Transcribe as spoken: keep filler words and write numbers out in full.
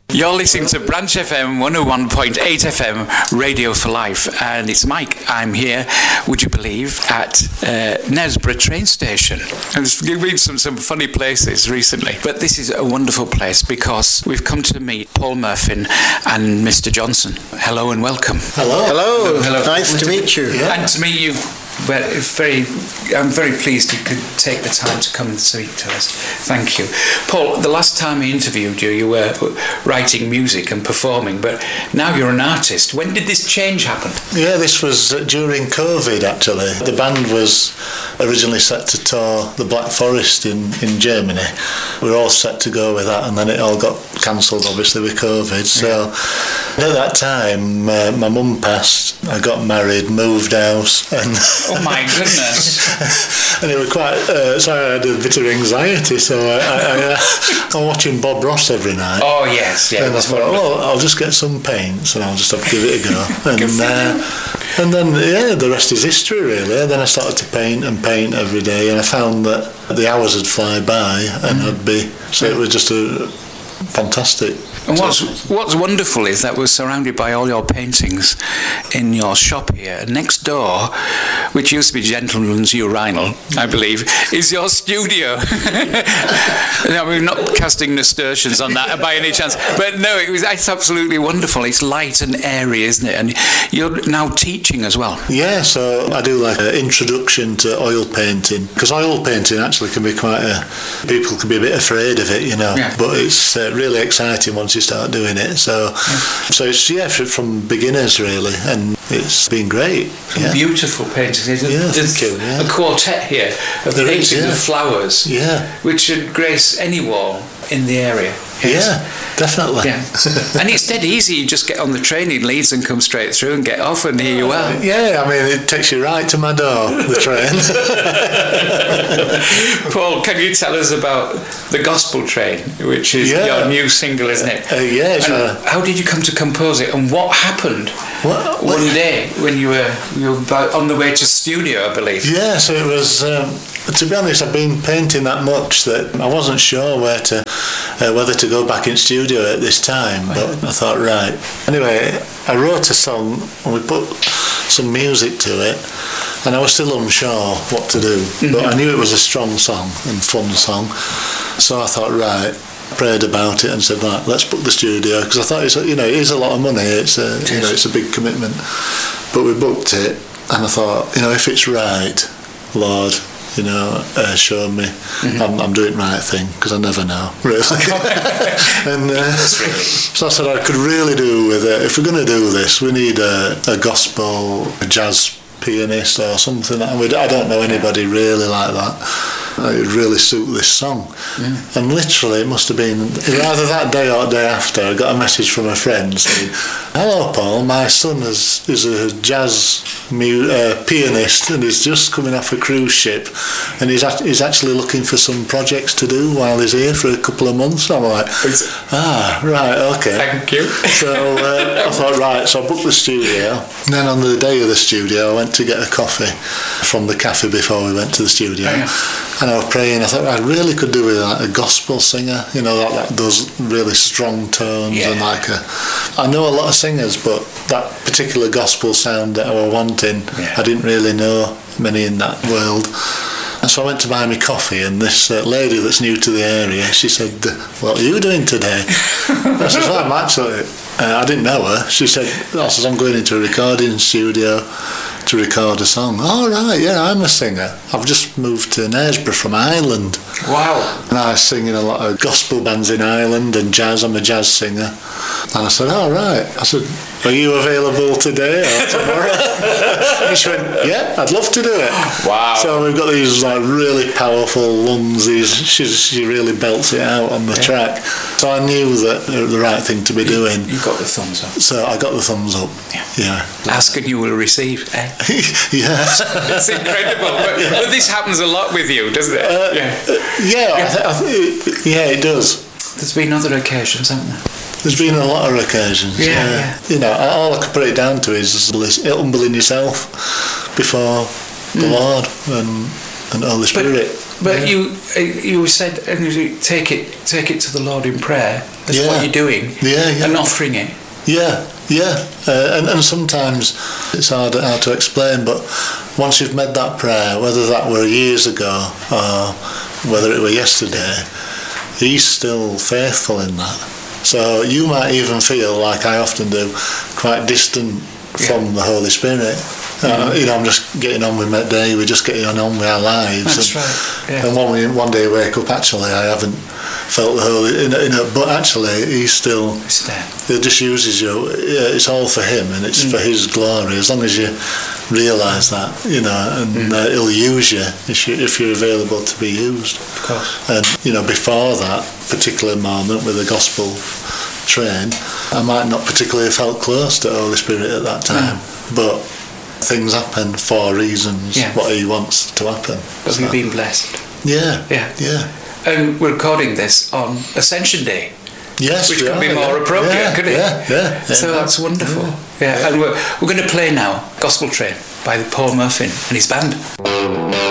You're listening to Branch F M one oh one point eight F M, Radio for Life, and it's Mike. I'm here, would you believe, at uh, Knaresborough train station. And we've been some, some funny places recently, but this is a wonderful place because we've come to meet Paul Murphy and Mister Johnson. Hello and welcome. Hello. Hello. Hello. Nice to meet you. Yeah. And to meet you. Well, it's very, I'm very pleased you could take the time to come and speak to us. Thank you. Paul, the last time I interviewed you, you were writing music and performing, but now you're an artist. When did this change happen? Yeah, this was during COVID, actually. The band was originally set to tour the Black Forest in, in Germany. We were all set to go with that, and then it all got cancelled, obviously, with COVID. So yeah. At that time, uh, my mum passed, I got married, moved house, and... Oh my goodness! And it was quite. Uh, so I had a bit of anxiety. So I, I, I, uh, I'm watching Bob Ross every night. Oh yes, yeah. And I thought, oh, I'll just get some paints and I'll just have to give it a go. And uh, and then yeah, the rest is history really. And then I started to paint and paint every day, and I found that the hours would fly by, and mm. I'd be. So it was just a fantastic. And what's what's wonderful is that we're surrounded by all your paintings in your shop here. Next door, which used to be Gentleman's Urinal, I believe, is your studio. Now, we're not casting nasturtiums on that by any chance, but no, it was it's absolutely wonderful. It's light and airy, isn't it? And you're now teaching as well. Yeah, so I do like an introduction to oil painting, because oil painting actually can be quite a... People can be a bit afraid of it, you know, yeah. But it's uh, really exciting once you start doing it. So, yeah. so it's yeah from beginners really, and it's been great. Yeah. Beautiful paintings. There's, a, yeah, there's thank you, yeah. a quartet here of there paintings is, yeah. of flowers, yeah, which should grace any wall in the area. Yes. Yeah, definitely. Yeah. And it's dead easy. You just get on the train in Leeds and come straight through and get off, and here you are. Yeah, I mean, it takes you right to my door, the train. Paul, can you tell us about the Gospel Train, which is yeah. your new single, isn't it? Uh, yeah. Uh, how did you come to compose it, and what happened what, one what? day when you were you were about on the way to studio, I believe? Yeah, so it was... Um, to be honest, I've been painting that much that I wasn't sure where to, uh, whether to go back in studio at this time, but I thought, right. Anyway, I wrote a song and we put some music to it, and I was still unsure what to do, mm-hmm. but I knew it was a strong song and fun song, so I thought, right, prayed about it and said, right, let's book the studio, because I thought, it's, you know, it is a lot of money, it's a, you know, it's a big commitment, but we booked it, and I thought, you know, if it's right, Lord, you know, uh, show me mm-hmm. I'm, I'm doing the right thing, because I never know, really. And uh, so I said I could really do with it. If we're going to do this, we need a, a gospel, a jazz pianist or something. And we, I don't know anybody really like that. It would really suit this song. Yeah. And literally, it must have been either that day or the day after, I got a message from a friend saying, hello Paul, my son is, is a jazz mu- uh, pianist and he's just coming off a cruise ship, and he's, act- he's actually looking for some projects to do while he's here for a couple of months. I'm like, ah, right, okay. Thank you. So uh, I thought, right, so I booked the studio. And then on the day of the studio, I went to get a coffee from the cafe before we went to the studio. Yeah. And I was praying, I thought, I really could do with like a gospel singer, you know, that, that those really strong tones, yeah. And like a... I know a lot of singers, but that particular gospel sound that I was wanting, yeah. I didn't really know many in that world. And so I went to buy me coffee, and this uh, lady that's new to the area, she said, what are you doing today? I said, well, I'm actually... Uh, I didn't know her. She said, I said, I'm going into a recording studio to record a song. Oh, right, yeah, I'm a singer. I've just moved to Knaresborough from Ireland. Wow. And I sing in a lot of gospel bands in Ireland and jazz. I'm a jazz singer. And I said, oh, right. I said, are you available today or tomorrow? And she went, yeah, I'd love to do it. Wow. So we've got these like really powerful lungs. These, she, she really belts it out on the yeah. track. So I knew that the right thing to be you, doing. You got the thumbs up. So I got the thumbs up. Yeah. yeah. Ask and you will receive. Eh? Yeah. It's incredible. But, yeah. but this happens a lot with you, doesn't it? Uh, yeah. Uh, yeah, yeah. I th- I th- yeah, it does. There's been other occasions, haven't there? There's been a lot of occasions. Yeah, yeah. yeah. You know, all I could put it down to is humbling yourself before the mm. Lord and and Holy Spirit. But But yeah. you uh, you said and you take it take it to the Lord in prayer. That's Yeah. what you're doing. Yeah, yeah. And offering it. Yeah, yeah, uh, and, and sometimes it's hard, hard to explain, but once you've made that prayer, whether that were years ago or whether it were yesterday, he's still faithful in that. So you might even feel, like I often do, quite distant from Yeah. the Holy Spirit. Uh, you know, I'm just getting on with my day, we're just getting on with our lives. That's and, right. Yeah. And one, we- one day wake up, actually, I haven't felt the Holy, you know, you know, but actually, he's still, It's there. he just uses you. Yeah, it's all for him, and it's mm. for his glory. As long as you realise that, you know, and mm. uh, he'll use you if, you if you're available to be used. Of course. And you know, before that particular moment with the gospel train, I might not particularly have felt close to the Holy Spirit at that time, mm. but things happen for reasons. Yeah. What he wants to happen. But So- we've been blessed. Yeah. Yeah. Yeah. And we're recording this on Ascension Day. Yes, Which we could are, be more yeah. appropriate, yeah, couldn't it? Yeah, yeah, yeah. So that's wonderful. Yeah. Yeah, and we're, we're going to play now Gospel Train by Paul Murphy and his band.